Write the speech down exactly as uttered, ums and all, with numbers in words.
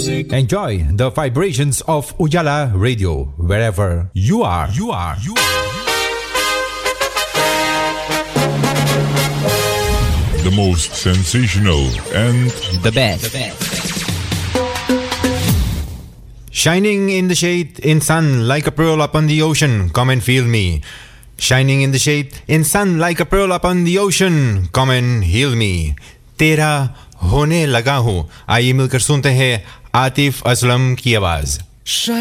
music. Enjoy the vibrations of Ujala Radio wherever you are. You are. You are. The most sensational and the best. The best. Shining in the shade, in sun like a pearl upon the ocean, come and feel me. Shining in the shade, in sun like a pearl upon the ocean, come and heal me. तेरा होने लगा हूँ. आइए मिलकर सुनते हैं आतिफ असलम की आवाज.